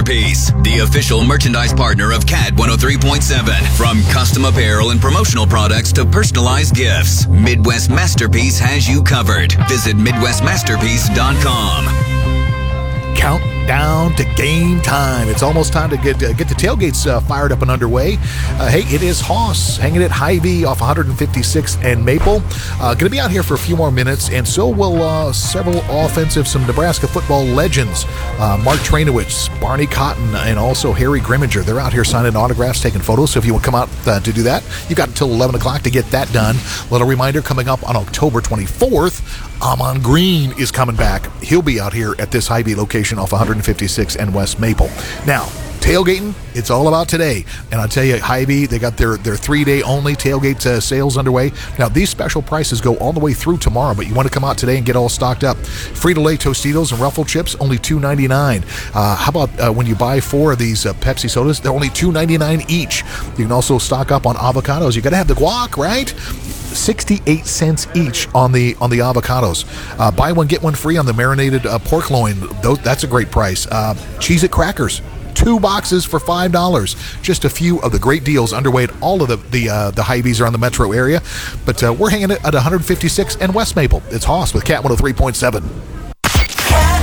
Masterpiece, the official merchandise partner of Cat 103.7. From custom apparel and promotional products to personalized gifts, Midwest Masterpiece has you covered. Visit MidwestMasterpiece.com. Countdown to game time. It's almost time to get the tailgates fired up and underway. Hey, it is Hoss hanging at Hy-Vee off 156 and Maple. Going to be out here for a few more minutes, and so will several some Nebraska football legends. Mark Trainowitz, Barney Cotton, and also Harry Grimminger. They're out here signing autographs, taking photos, so if you want to come out to do that, you've got until 11 o'clock to get that done. Little reminder, coming up on October 24th, Amon Green is coming back. He'll be out here at this Hy-Vee location off 156 and West Maple. Now, tailgating, it's all about today. And I'll tell you, Hy-Vee, they got their 3-day only tailgate sales underway. Now, these special prices go all the way through tomorrow, but you want to come out today and get all stocked up. Frito-Lay Tostitos and Ruffle Chips, only $2.99. How about when you buy 4 of these Pepsi sodas, they're only $2.99 each. You can also stock up on avocados. You got to have the guac, right? 68 cents each on the avocados. Buy one, get one free on the marinated pork loin. That's a great price. Cheez-It crackers, 2 boxes for $5. Just a few of the great deals underway at all of the Hy-Vees around the metro area. But we're hanging it at 156 and West Maple. It's Hoss with Cat 103.7. Cat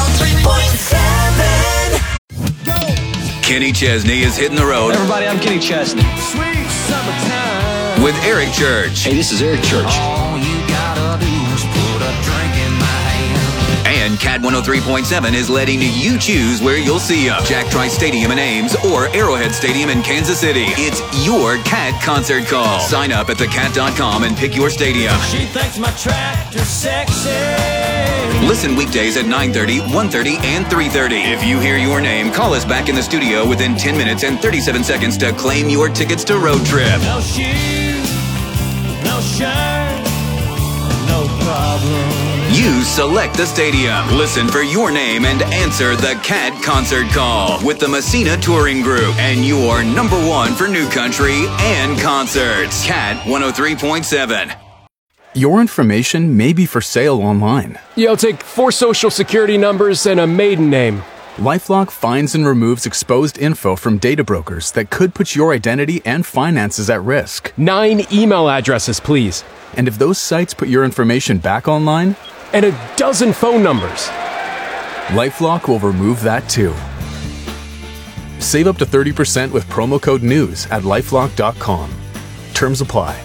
103.7. Kenny Chesney is hitting the road. Everybody, I'm Kenny Chesney. Sweet summertime. With Eric Church. Hey, this is Eric Church. All you gotta do is put a drink in my hand. And Cat 103.7 is letting you choose where you'll see him. Jack Trice Stadium in Ames or Arrowhead Stadium in Kansas City. It's your Cat concert call. Sign up at thecat.com and pick your stadium. She thinks my tractor's sexy. Listen weekdays at 9:30, 1:30, and 3:30. If you hear your name, call us back in the studio within 10 minutes and 37 seconds to claim your tickets to Road Trip. No shoes, no shirt, no problem. You select the stadium. Listen for your name and answer the Cat concert call with the Messina Touring Group and your number one for new country and concerts. Cat 103.7. Your information may be for sale online. Yeah, I'll take 4 social security numbers and a maiden name. LifeLock finds and removes exposed info from data brokers that could put your identity and finances at risk. 9 email addresses, please. And if those sites put your information back online, and a dozen phone numbers. LifeLock will remove that too. Save up to 30% with promo code NEWS at lifelock.com. Terms apply.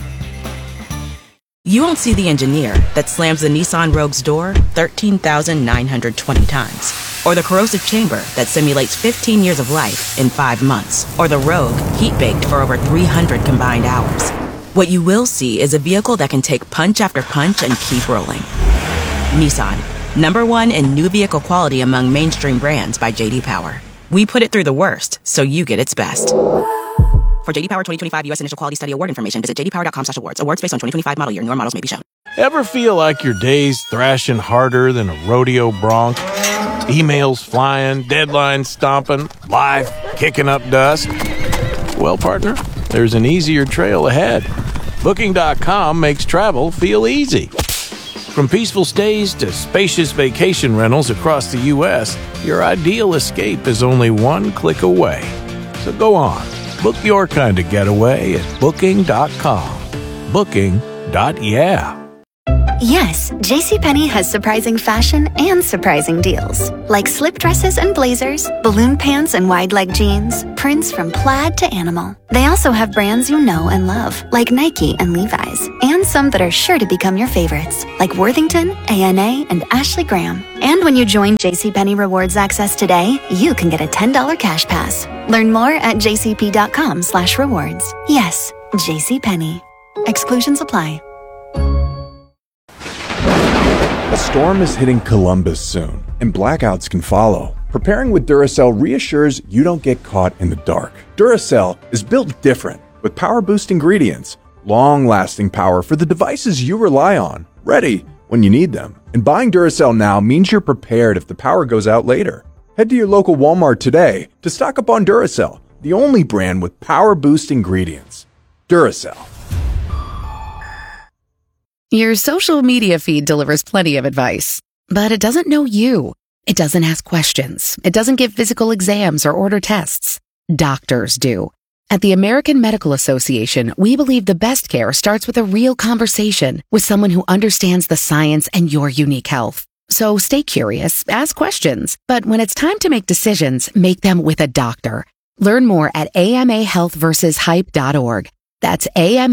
You won't see the engineer that slams the Nissan Rogue's door 13,920 times. Or the corrosive chamber that simulates 15 years of life in 5 months. Or the Rogue heat-baked for over 300 combined hours. What you will see is a vehicle that can take punch after punch and keep rolling. Nissan, #1 in new vehicle quality among mainstream brands by J.D. Power. We put it through the worst, so you get its best. For J.D. Power 2025 U.S. Initial Quality Study Award information, visit jdpower.com/awards. Awards based on 2025 model year. Newer models may be shown. Ever feel like your day's thrashing harder than a rodeo bronc? Emails flying, deadlines stomping, life kicking up dust? Well, partner, there's an easier trail ahead. Booking.com makes travel feel easy. From peaceful stays to spacious vacation rentals across the U.S., your ideal escape is only one click away. So go on. Book your kind of getaway at Booking.com. Booking.yeah. Yes, JCPenney has surprising fashion and surprising deals. Like slip dresses and blazers, balloon pants and wide leg jeans, prints from plaid to animal. They also have brands you know and love, like Nike and Levi's, and some that are sure to become your favorites, like Worthington, A&A, and Ashley Graham. And when you join JCPenney Rewards Access today, you can get a $10 cash pass. Learn more at jcp.com/rewards. Yes, JCPenney. Exclusions apply. A storm is hitting Columbus soon, and blackouts can follow. Preparing with Duracell reassures you don't get caught in the dark. Duracell is built different, with power-boost ingredients, long-lasting power for the devices you rely on, ready when you need them. And buying Duracell now means you're prepared if the power goes out later. Head to your local Walmart today to stock up on Duracell, the only brand with power-boost ingredients. Duracell. Your social media feed delivers plenty of advice, but it doesn't know you. It doesn't ask questions. It doesn't give physical exams or order tests. Doctors do. At the American Medical Association, we believe the best care starts with a real conversation with someone who understands the science and your unique health. So stay curious, ask questions, but when it's time to make decisions, make them with a doctor. Learn more at amahealthversushype.org. That's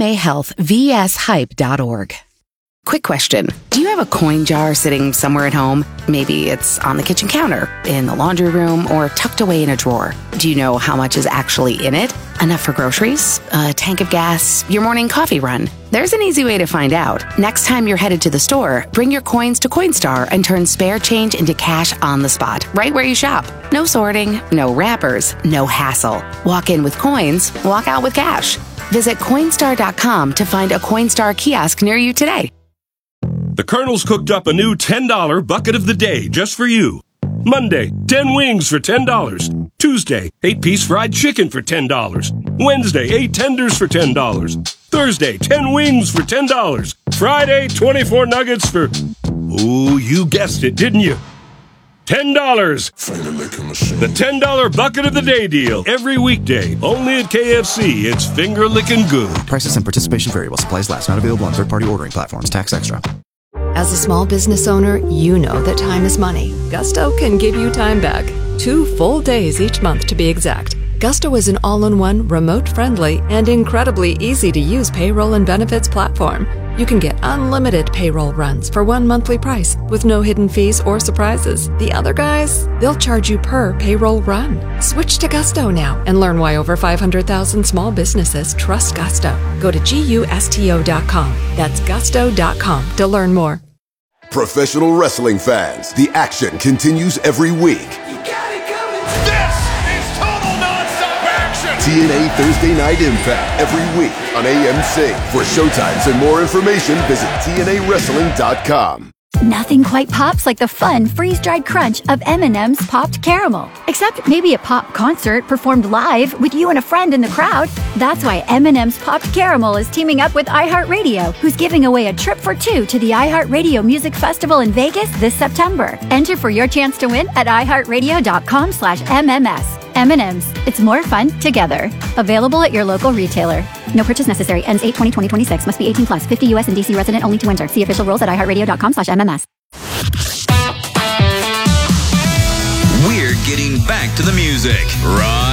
amahealthvshype.org. Quick question. Do you have a coin jar sitting somewhere at home? Maybe it's on the kitchen counter, in the laundry room, or tucked away in a drawer. Do you know how much is actually in it? Enough for groceries? A tank of gas? Your morning coffee run? There's an easy way to find out. Next time you're headed to the store, bring your coins to Coinstar and turn spare change into cash on the spot, right where you shop. No sorting, no wrappers, no hassle. Walk in with coins, walk out with cash. Visit Coinstar.com to find a Coinstar kiosk near you today. The Colonel's cooked up a new $10 bucket of the day just for you. Monday, 10 wings for $10. Tuesday, 8-piece fried chicken for $10. Wednesday, 8 tenders for $10. Thursday, 10 wings for $10. Friday, 24 nuggets for... Oh, you guessed it, didn't you? $10. The $10 bucket of the day deal. Every weekday, only at KFC. It's finger-licking good. Prices and participation variable. Supplies last. Not available on third-party ordering platforms. Tax extra. As a small business owner, you know that time is money. Gusto can give you time back. 2 full days each month to be exact. Gusto is an all-in-one, remote-friendly, and incredibly easy-to-use payroll and benefits platform. You can get unlimited payroll runs for one monthly price with no hidden fees or surprises. The other guys, they'll charge you per payroll run. Switch to Gusto now and learn why over 500,000 small businesses trust Gusto. Go to GUSTO.com. That's gusto.com to learn more. Professional wrestling fans, the action continues every week. TNA Thursday Night Impact every week on AMC. For showtimes and more information, visit TNAWrestling.com. Nothing quite pops like the fun freeze-dried crunch of M&M's Popped Caramel. Except maybe a pop concert performed live with you and a friend in the crowd. That's why M&M's Popped Caramel is teaming up with iHeartRadio, who's giving away a trip for 2 to the iHeartRadio Music Festival in Vegas this September. Enter for your chance to win at iHeartRadio.com/MMS. M&M's. It's more fun together. Available at your local retailer. No purchase necessary. Ends 8/20/2026. Must be 18 plus. 50 U.S. and D.C. resident only to enter. See official rules at iHeartRadio.com/MMS. We're getting back to the music right